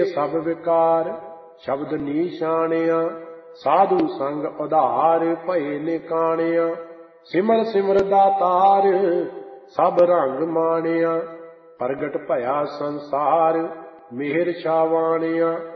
ਸਭ ਵਿਕਾਰ ਸ਼ਬਦ ਨੀਸ਼ਾਣਿਆ। ਸਾਧੂ ਸੰਗ ਉਧਾਰ ਭਏ ਨਿਕਾਣਿਆ। ਸਿਮਰ ਸਿਮਰ ਦਾਤਾਰ ਸਭ ਰੰਗ ਮਾਣਿਆ। ਪ੍ਰਗਟ ਭਇਆ ਸੰਸਾਰ ਮਿਹਰ ਛਾਵਾਣਿਆ।